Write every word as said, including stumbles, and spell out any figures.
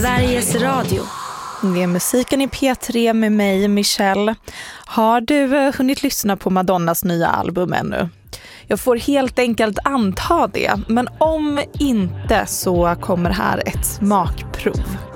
Sveriges Radio. Det är musiken i P tre med mig, Michelle. Har du hunnit lyssna på Madonnas nya album ännu? Jag får helt enkelt anta det, men om inte så kommer här ett smakprov.